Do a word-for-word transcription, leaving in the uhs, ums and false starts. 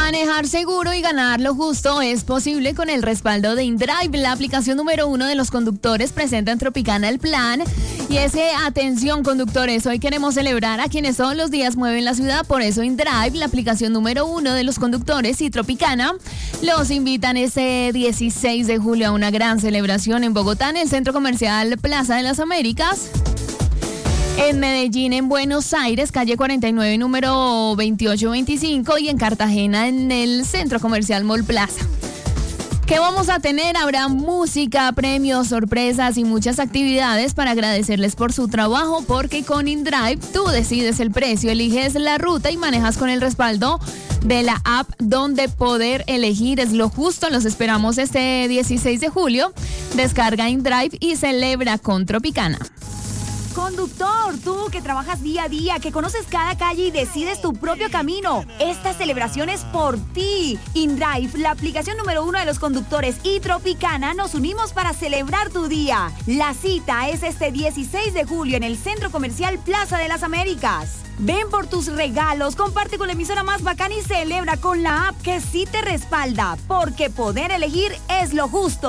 Manejar seguro y ganar lo justo es posible con el respaldo de InDrive, la aplicación número uno de los conductores. Presenta en Tropicana el plan. Y es que, atención conductores, hoy queremos celebrar a quienes todos los días mueven la ciudad. Por eso InDrive, la aplicación número uno de los conductores, y Tropicana los invitan este dieciséis de julio a una gran celebración en Bogotá, en el Centro Comercial Plaza de las Américas. En Medellín, en Buenos Aires, calle cuarenta y nueve, número veintiocho veinticinco, y en Cartagena, en el Centro Comercial Mall Plaza. ¿Qué vamos a tener? Habrá música, premios, sorpresas y muchas actividades para agradecerles por su trabajo, porque con InDrive tú decides el precio, eliges la ruta y manejas con el respaldo de la app, donde poder elegir es lo justo. Los esperamos este dieciséis de julio. Descarga InDrive y celebra con Tropicana. Conductor, tú que trabajas día a día, que conoces cada calle y decides tu propio camino, esta celebración es por ti. InDrive, la aplicación número uno de los conductores, y Tropicana nos unimos para celebrar tu día. La cita es este dieciséis de julio en el Centro Comercial Plaza de las Américas. Ven por tus regalos, comparte con la emisora más bacana y celebra con la app que sí te respalda, porque poder elegir es lo justo.